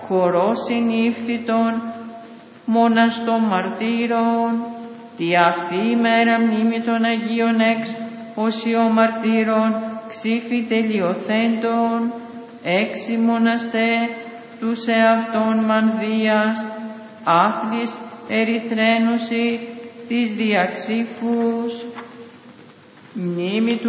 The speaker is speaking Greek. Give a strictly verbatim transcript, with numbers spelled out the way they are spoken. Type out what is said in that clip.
χορός συνήφθητον, μοναστών μαρτύρων, τη αυτή ημέρα μνήμη των Αγίων εξ οσιών μαρτύρων, ξύφη τελειοθέντων, έξι μοναστέ τους εαυτών μανδύας, άθλης ερυθραίνουσι της διαξύφους, μνήμη του